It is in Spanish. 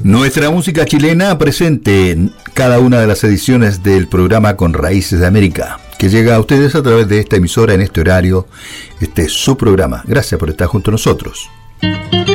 Nuestra música chilena presente en cada una de las ediciones del programa Con Raíces de América, que llega a ustedes a través de esta emisora en este horario. Este es su programa. Gracias por estar junto a nosotros.